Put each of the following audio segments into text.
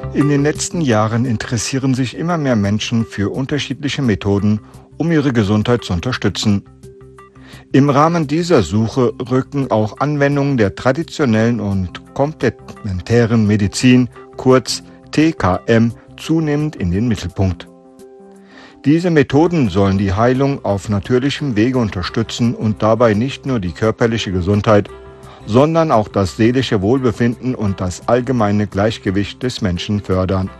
In den letzten Jahren interessieren sich immer mehr Menschen für unterschiedliche Methoden, um ihre Gesundheit zu unterstützen. Im Rahmen dieser Suche rücken auch Anwendungen der traditionellen und komplementären Medizin, kurz TKM, zunehmend in den Mittelpunkt. Diese Methoden sollen die Heilung auf natürlichem Wege unterstützen und dabei nicht nur die körperliche Gesundheit, sondern auch das seelische Wohlbefinden und das allgemeine Gleichgewicht des Menschen fördern.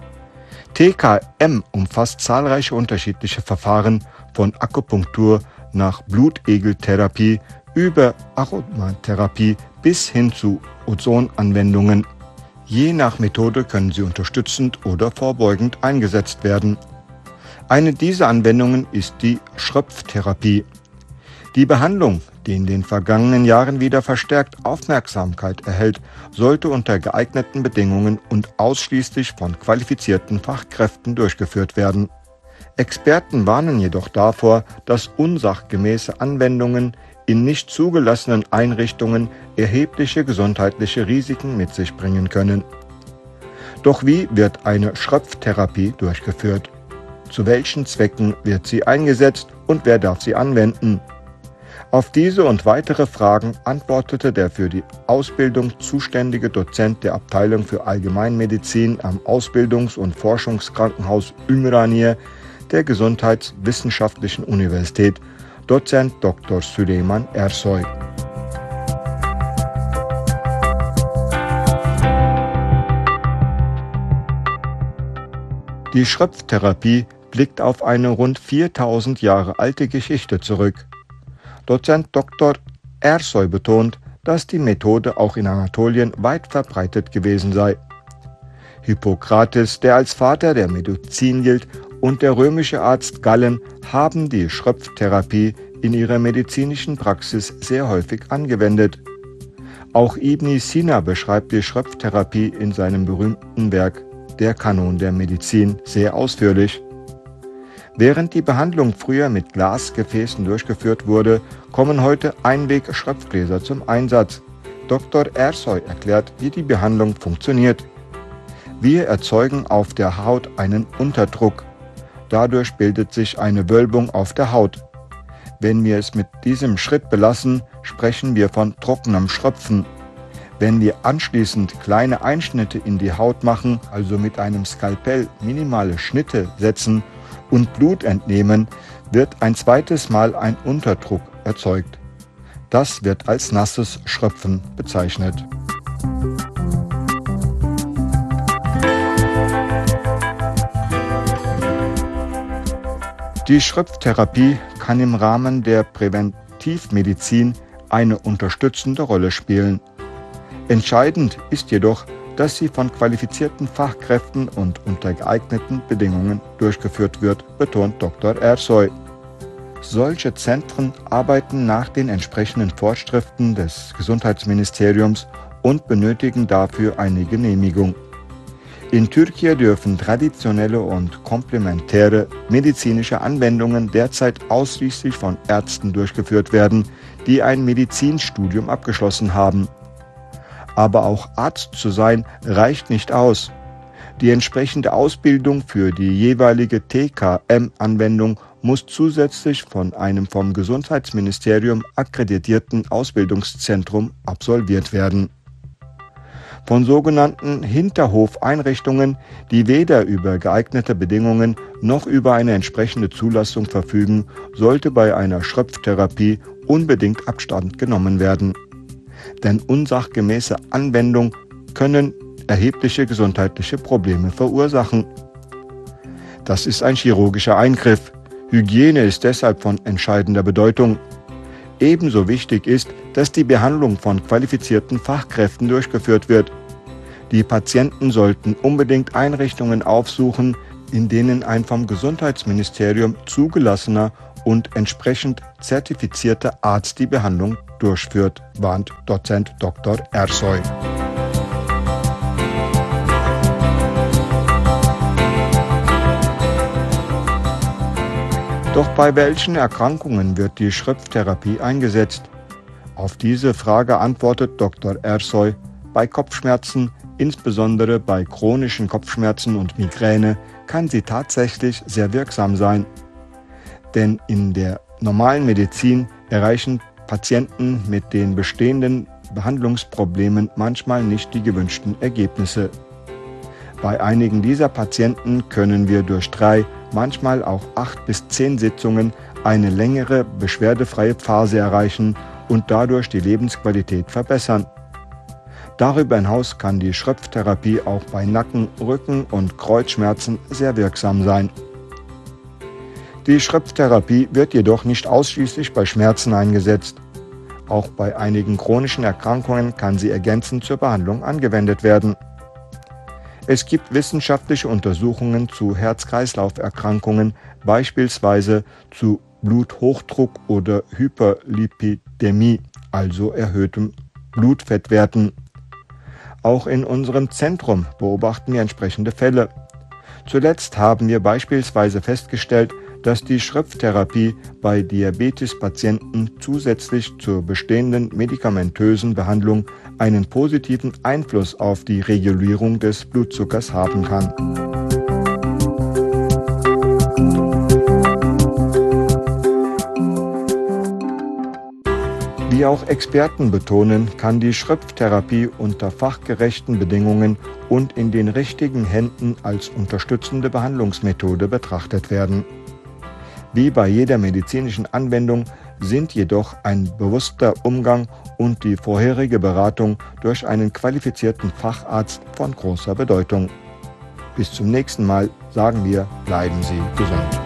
TKM umfasst zahlreiche unterschiedliche Verfahren von Akupunktur nach Blutegeltherapie über Aromatherapie bis hin zu Ozonanwendungen. Je nach Methode können sie unterstützend oder vorbeugend eingesetzt werden. Eine dieser Anwendungen ist die Schröpftherapie. Die Behandlung, die in den vergangenen Jahren wieder verstärkt Aufmerksamkeit erhält, sollte unter geeigneten Bedingungen und ausschließlich von qualifizierten Fachkräften durchgeführt werden. Experten warnen jedoch davor, dass unsachgemäße Anwendungen in nicht zugelassenen Einrichtungen erhebliche gesundheitliche Risiken mit sich bringen können. Doch wie wird eine Schröpftherapie durchgeführt? Zu welchen Zwecken wird sie eingesetzt und wer darf sie anwenden? Auf diese und weitere Fragen antwortete der für die Ausbildung zuständige Dozent der Abteilung für Allgemeinmedizin am Ausbildungs- und Forschungskrankenhaus Ümraniye der Gesundheitswissenschaftlichen Universität, Dozent Dr. Süleyman Ersoy. Die Schröpftherapie blickt auf eine rund 4000 Jahre alte Geschichte zurück. Dozent Dr. Ersoy betont, dass die Methode auch in Anatolien weit verbreitet gewesen sei. Hippokrates, der als Vater der Medizin gilt, und der römische Arzt Gallen haben die Schröpftherapie in ihrer medizinischen Praxis sehr häufig angewendet. Auch Ibn Sina beschreibt die Schröpftherapie in seinem berühmten Werk Der Kanon der Medizin sehr ausführlich. Während die Behandlung früher mit Glasgefäßen durchgeführt wurde, kommen heute Einweg-Schröpfgläser zum Einsatz. Dr. Ersoy erklärt, wie die Behandlung funktioniert. Wir erzeugen auf der Haut einen Unterdruck. Dadurch bildet sich eine Wölbung auf der Haut. Wenn wir es mit diesem Schritt belassen, sprechen wir von trockenem Schröpfen. Wenn wir anschließend kleine Einschnitte in die Haut machen, also mit einem Skalpell minimale Schnitte setzen und Blut entnehmen, wird ein zweites Mal ein Unterdruck erzeugt. Das wird als nasses Schröpfen bezeichnet. Die Schröpftherapie kann im Rahmen der Präventivmedizin eine unterstützende Rolle spielen. Entscheidend ist jedoch, dass sie von qualifizierten Fachkräften und unter geeigneten Bedingungen durchgeführt wird, betont Dr. Ersoy. Solche Zentren arbeiten nach den entsprechenden Vorschriften des Gesundheitsministeriums und benötigen dafür eine Genehmigung. In Türkei dürfen traditionelle und komplementäre medizinische Anwendungen derzeit ausschließlich von Ärzten durchgeführt werden, die ein Medizinstudium abgeschlossen haben. Aber auch Arzt zu sein reicht nicht aus. Die entsprechende Ausbildung für die jeweilige TKM-Anwendung muss zusätzlich von einem vom Gesundheitsministerium akkreditierten Ausbildungszentrum absolviert werden. Von sogenannten Hinterhofeinrichtungen, die weder über geeignete Bedingungen noch über eine entsprechende Zulassung verfügen, sollte bei einer Schröpftherapie unbedingt Abstand genommen werden. Denn unsachgemäße Anwendungen können erhebliche gesundheitliche Probleme verursachen. Das ist ein chirurgischer Eingriff. Hygiene ist deshalb von entscheidender Bedeutung. Ebenso wichtig ist, dass die Behandlung von qualifizierten Fachkräften durchgeführt wird. Die Patienten sollten unbedingt Einrichtungen aufsuchen, in denen ein vom Gesundheitsministerium zugelassener und entsprechend zertifizierter Arzt die Behandlung durchführt, warnt Dozent Dr. Ersoy. Doch bei welchen Erkrankungen wird die Schröpftherapie eingesetzt? Auf diese Frage antwortet Dr. Ersoy: bei Kopfschmerzen, Insbesondere bei chronischen Kopfschmerzen und Migräne kann sie tatsächlich sehr wirksam sein. Denn in der normalen Medizin erreichen Patienten mit den bestehenden Behandlungsproblemen manchmal nicht die gewünschten Ergebnisse. Bei einigen dieser Patienten können wir durch 3, manchmal auch 8 bis 10 Sitzungen eine längere beschwerdefreie Phase erreichen und dadurch die Lebensqualität verbessern. Darüber hinaus kann die Schröpftherapie auch bei Nacken-, Rücken- und Kreuzschmerzen sehr wirksam sein. Die Schröpftherapie wird jedoch nicht ausschließlich bei Schmerzen eingesetzt. Auch bei einigen chronischen Erkrankungen kann sie ergänzend zur Behandlung angewendet werden. Es gibt wissenschaftliche Untersuchungen zu Herz-Kreislauf-Erkrankungen, beispielsweise zu Bluthochdruck oder Hyperlipidämie, also erhöhtem Blutfettwerten. Auch in unserem Zentrum beobachten wir entsprechende Fälle. Zuletzt haben wir beispielsweise festgestellt, dass die Schröpftherapie bei Diabetespatienten zusätzlich zur bestehenden medikamentösen Behandlung einen positiven Einfluss auf die Regulierung des Blutzuckers haben kann. Wie auch Experten betonen, kann die Schröpftherapie unter fachgerechten Bedingungen und in den richtigen Händen als unterstützende Behandlungsmethode betrachtet werden. Wie bei jeder medizinischen Anwendung sind jedoch ein bewusster Umgang und die vorherige Beratung durch einen qualifizierten Facharzt von großer Bedeutung. Bis zum nächsten Mal sagen wir, bleiben Sie gesund.